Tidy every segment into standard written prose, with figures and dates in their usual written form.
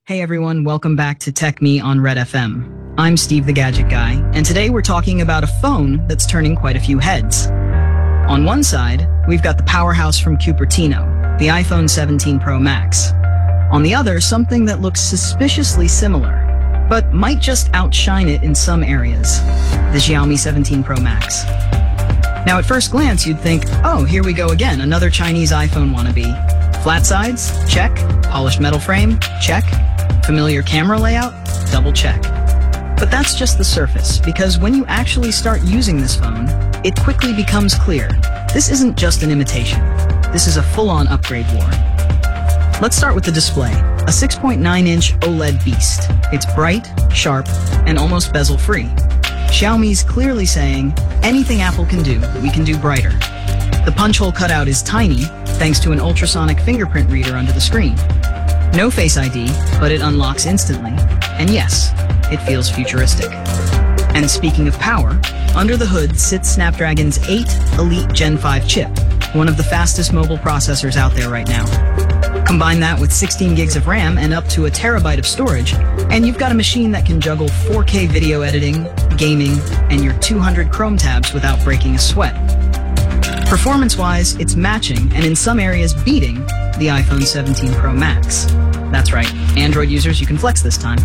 Hey everyone, welcome back to Tech Me on Red FM. I'm Steve the Gadget Guy, and today we're talking about a phone that's turning quite a few heads. On one side, we've got the powerhouse from Cupertino, the iPhone 17 Pro Max. On the other, something that looks suspiciously similar, but might just outshine it in some areas, the Xiaomi 17 Pro Max. Now at first glance, you'd think, oh, here we go again, another Chinese iPhone wannabe. Flat sides? Check. Polished metal frame? Check. Familiar camera layout? Double check. But that's just the surface, because when you actually start using this phone, it quickly becomes clear. This isn't just an imitation. This is a full-on upgrade war. Let's start with the display. A 6.9-inch OLED beast. It's bright, sharp, and almost bezel-free. Xiaomi's clearly saying, anything Apple can do, we can do brighter. The punch hole cutout is tiny, thanks to an ultrasonic fingerprint reader under the screen. No Face ID, but it unlocks instantly. And yes, it feels futuristic. And speaking of power, under the hood sits Snapdragon's 8 Elite Gen 5 chip, one of the fastest mobile processors out there right now. Combine that with 16 gigs of RAM and up to a terabyte of storage, and you've got a machine that can juggle 4K video editing, gaming, and your 200 Chrome tabs without breaking a sweat. Performance-wise, it's matching, and in some areas beating, the iPhone 17 Pro Max. That's right, Android users, you can flex this time.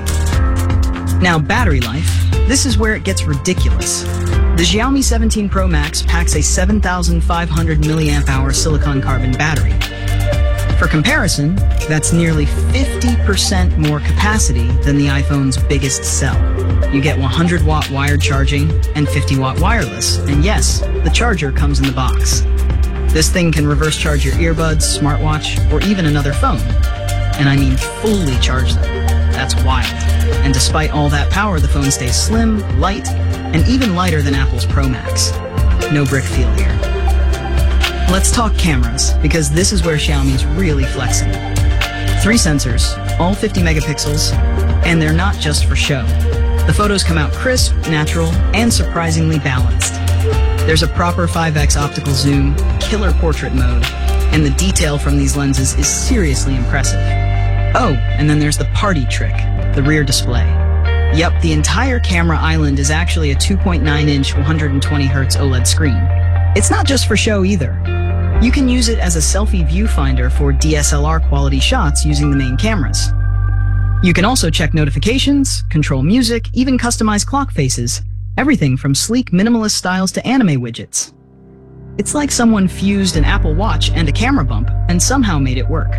Now, battery life. This is where it gets ridiculous. The Xiaomi 17 Pro Max packs a 7,500 mAh silicon carbon battery. For comparison, that's nearly 50% more capacity than the iPhone's biggest cell. You get 100-watt wired charging and 50-watt wireless, and yes, the charger comes in the box. This thing can reverse charge your earbuds, smartwatch, or even another phone. And I mean fully charge them. That's wild. And despite all that power, the phone stays slim, light, and even lighter than Apple's Pro Max. No brick feel here. Let's talk cameras, because this is where Xiaomi's really flexing. 3 sensors, all 50 megapixels, and they're not just for show. The photos come out crisp, natural, and surprisingly balanced. There's a proper 5x optical zoom, killer portrait mode, and the detail from these lenses is seriously impressive. Oh, and then there's the party trick, the rear display. Yup, the entire camera island is actually a 2.9-inch 120Hz OLED screen. It's not just for show either. You can use it as a selfie viewfinder for DSLR quality shots using the main cameras. You can also check notifications, control music, even customize clock faces. Everything from sleek minimalist styles to anime widgets. It's like someone fused an Apple Watch and a camera bump and somehow made it work.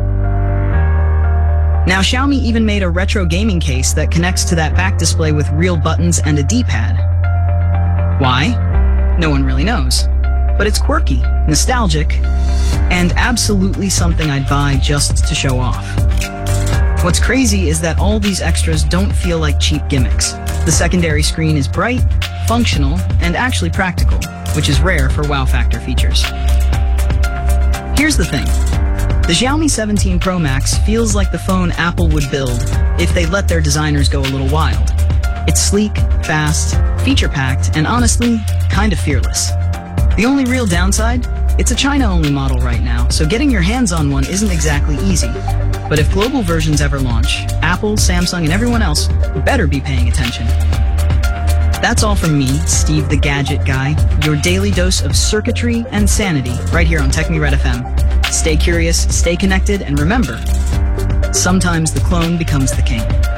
Now, Xiaomi even made a retro gaming case that connects to that back display with real buttons and a D-pad. Why? No one really knows. But it's quirky, nostalgic, and absolutely something I'd buy just to show off. What's crazy is that all these extras don't feel like cheap gimmicks. The secondary screen is bright, functional, and actually practical, which is rare for wow factor features. Here's the thing. The Xiaomi 17 Pro Max feels like the phone Apple would build if they let their designers go a little wild. It's sleek, fast, feature-packed, and honestly, kind of fearless. The only real downside? It's a China-only model right now, so getting your hands on one isn't exactly easy. But if global versions ever launch, Apple, Samsung, and everyone else better be paying attention. That's all from me, Steve the Gadget Guy, your daily dose of circuitry and sanity right here on Tech Me Red FM. Stay curious, stay connected, and remember, sometimes the clone becomes the king.